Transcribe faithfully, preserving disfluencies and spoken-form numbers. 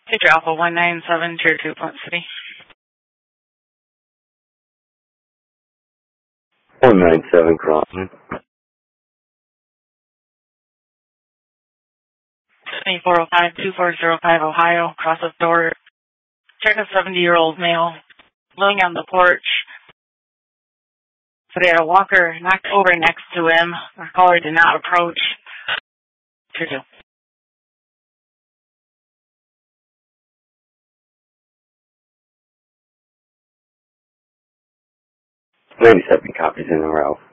Teacher Alpha one nine seven, Tier two, Flint City. one nine seven, crossing. twenty-four oh five, two four zero five, Ohio, cross the door. Check a seventy-year-old male laying on the porch. So they had a walker knocked over next to him. Our caller did not approach. Tier two. ninety-seven copies in a row.